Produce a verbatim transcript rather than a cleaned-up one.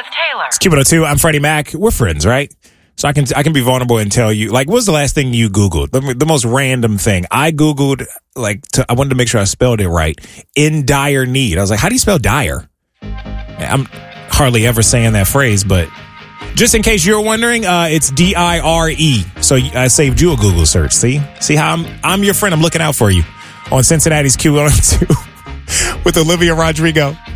with Taylor. It's Q one oh two. I'm Freddie Mac. We're friends, right? So I can I can be vulnerable and tell you, like, what's the last thing you Googled? The, the most random thing. I Googled, like, to, I wanted to make sure I spelled it right. In dire need. I was like, how do you spell dire? I'm hardly ever saying that phrase, but just in case you're wondering, uh, it's D I R E. So I saved you a Google search. See? See how I'm I'm your friend. I'm looking out for you on Cincinnati's Q one oh two with Olivia Rodrigo.